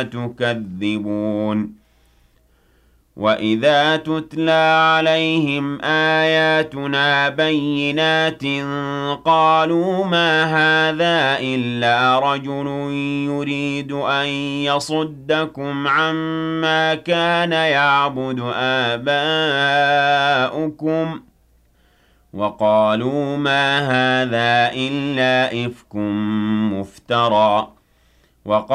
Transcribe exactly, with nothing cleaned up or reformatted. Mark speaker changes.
Speaker 1: تُكَذِّبُونَ وَإِذَا تُتْلَىٰ عَلَيْهِمْ آيَاتُنَا بَيِّنَاتٍ قَالُوا مَا هَٰذَا إِلَّا رَجُلٌ يُرِيدُ أَن يَصُدَّكُمْ عَمَّا كَانَ يَعْبُدُ آبَاؤُكُمْ ۖ وَقَالُوا مَا هَٰذَا إِلَّا إِفْكٌ مُّفْتَرًى